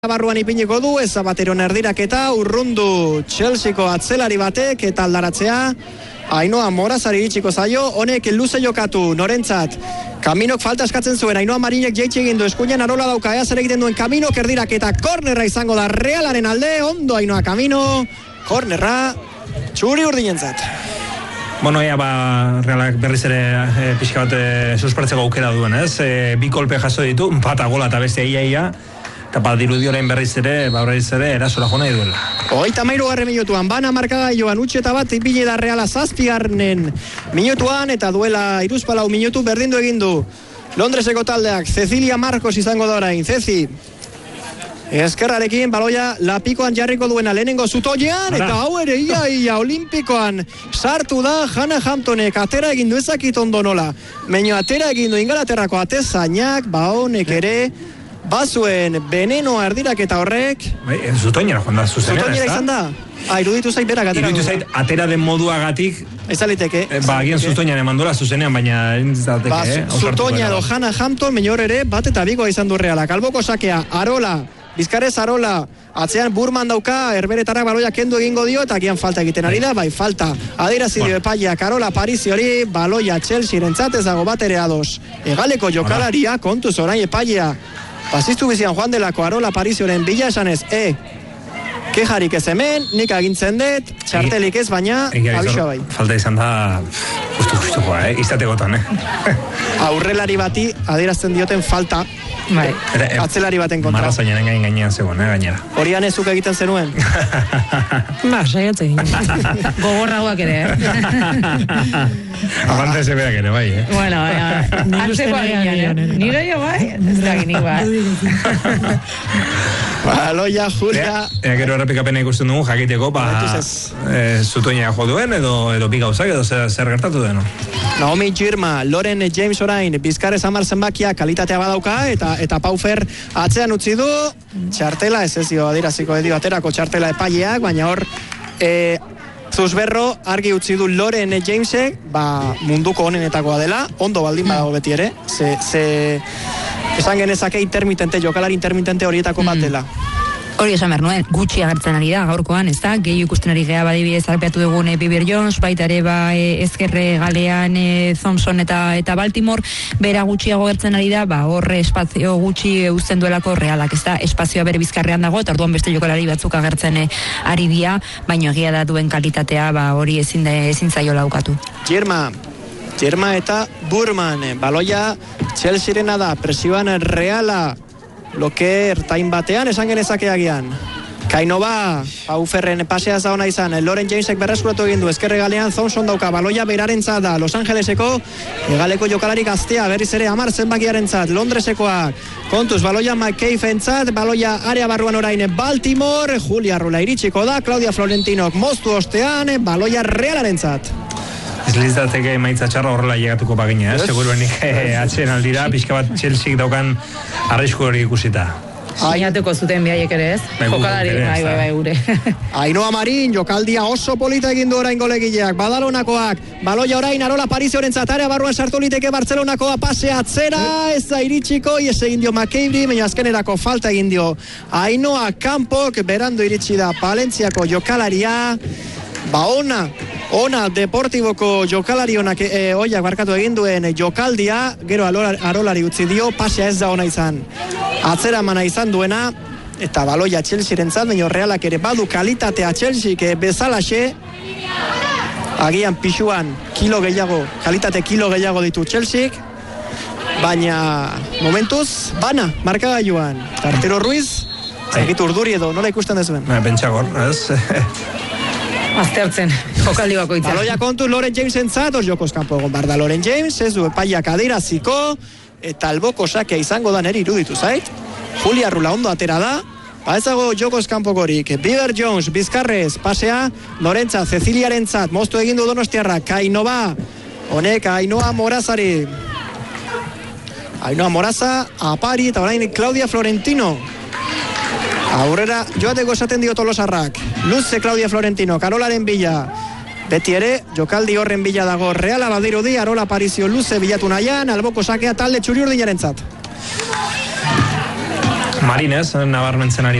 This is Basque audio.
barruan ipiniko du, ez Zapateron erdiraketa, urrundu Chelseako atzelari batek eta aldaratzea, Ainhoa Morazari iritsiko zaio, honek luze jokatu, norentzat, Kaminok falta eskatzen zuen, Ainhoa Marinek jeitsi egin du, eskuinan Arola dauka, zer egiten duen Kaminok erdiraketa, kornerra izango da Realaren alde, ondo Ainhoa Kamino, kornerra, txuri urdinentzat. Bueno, Realak berriz ere pixka bat suspertzeko aukera duen, ez? Bi kolpe jaso ditu, bata gola eta beste ia, eta dirudioren berriz ere erasora jo nahi duela. 33. minutuan, bana markagailoan utxeta bat ipini da Reala 7. minutuan, eta duela 34 minutu berdindu egin du Londreseko taldeak. Cecilia Marcos izango da orain, Ceci. Ezkerrarekin baloia lapikoan jarriko duena lehenengo zutoian, eta hau ere ia olimpikoan sartu da Hannah Hamptonek, atera egin du ezakit ondo nola. Meino atera egin du Ingalaterrako atezainak, honek ere bazuen venenoa erdiraketa horrek. Zutoinera joan da, zuzenera, Zutoinera izan da? Iruditu zait berak atera. Iruditu zait atera den moduagatik. Ezaliteke. Agian zutoinan emandola zuzenean, baina entzateke. Zutoina edo Hannah Hampton, menor ere, bat eta bikoa izan du Realak. Alboko sakea, Arola, Bizkarrez Arola, atzean Burman dauka, Herberetara baloia kendu egingo dio, eta agian falta egiten ari da, falta. Adirazi dio epaileak, Arola Parisi hori, baloia Chelsea rentzat ezago bat ere ados. Egaleko jokalaria, kontuz orain epailea. Pasiztu bizian joan delako Arola Parisioren bila esanez, kejarik ez hemen, nik agintzen dut, txartelik ez, baina abixo bai. Falta izan da, justukoa, izategotan, Aurrelari bati adierazten dioten falta, atzelari baten kontra. Marrazainen gainean zegoen, gainera. Horian ezuk egiten zenuen? Saiatzen. Gogorragoak ere, Abante ze berak ere, bai, Bueno, antzeko aginan, nire jo bai, ez da gini bai. Baloia, Julia. Gero errepikapena ikusten dugu, jakiteko, zutoina jo duen, edo bi gauzak, edo zer gertatu duen. Naomi Girma, Loren James orain, Bizkarrez Amar zenbakia kalitatea badauka, eta Paufer atzean utzi du, txartela, ez dio adiraziko edio aterako txartela epaileak, baina hor, Zuzberro argi utzi du Loren Jamesek, munduko honenetakoa dela, ondo baldin badago beti ere, esan genezake jokalari intermitente horietako bat dela. Hori esan behar nuen, gutxi agertzen ari da gaurkoan, ez da, gehi ikusten ari geha badibidez arpeatu dugun Bieber Jones, baita ere ezkerre galean Thompson eta Baltimore, bera gutxiago agertzen ari da, horre espazio gutxi uzten duelako Realak, ez da, espazioa bere bizkarrean dago, eta orduan beste jokalari batzuk agertzen ari dira, baino egia da duen kalitatea, hori ezin zaio laukatu. Germa eta Burman, baloia Chelsearena da, presioan Reala, Loker tain batean, esan genezake agian. Kainova, Pauferren pasea ez da ona izan, Loren Jamesek berreskuratu egin du, ezkerre galean, Thompson dauka, baloia berarentza da, Los Angeleseko, egaleko jokalari gaztea, berriz ere Amar zenbakiarentzat, Londresekoak, kontuz, baloia McCaffentzat, baloia area barruan orain Baltimore, Julia Rula iritsiko da, Claudia Florentinok moztu ostean, baloia Realarentzat. Ez litzateke emaitza txarra horrela llegatuko bagina, seguruenik atxen aldira, pixka bat Chelsea daukan arrisku hori ikusita. Sinatuko zuten biaiek ere ez? Jokalari, bai, gure. Ainhoa Marin, jokaldia oso polita egin du orain golegileak, Badalonakoak, baloia orain Arola Parisiorentzat, area barruan sartu liteke Bartzelonakoa, pasea atzera, ez da iritsiko, ez egin dio McCaffrey, baina azkenerako falta egin dio Ainhoa Campok, berandu iritsi da Palentziako jokalaria, ona Deportiboko jokalari honak oiak barkatu egin duen jokaldia, gero Arolari utzi dio, pasea ez da ona izan. Atzera mana izan duena, eta baloia Chelsearentzat, baina Realak ere badu kalitatea Chelsea, bezalaxe, agian pixuan kalitate kilo gehiago ditu Chelsea, baina momentuz, bana, markagailuan. Tartero Ruiz, zagitu urduri edo, nola ikusten dezuen? Bentsagor, ez? Aztertzen, jokaldi bakoitza. Baloia kontu Loren Jamesen zator, jokoz kanpo egon barda Loren James, ez du epaiak adiraziko, eta alboko sakea izango da neri iruditu zait. Julia Rula ondo atera da, ezago jokoz kanpokorik. Bieber Jones, Bizkarrez, pasea, Norentza, Ceciliarentzat, moztu egin du Donostiarra, Kainova, honek Ainhoa Morazari. Ainhoa Moraza, Apari, eta orain Claudia Florentino. Aurrera, joateko esaten dio Tolosarrak. Luze Claudia Florentino, Karolaren bila. Beti ere, jokaldi horren bila dago Reala badirudi, Arola Parizio luze bilatu nahian, alboko sakea talde txuri urdinarentzat. Marinez, nabarmentzen ari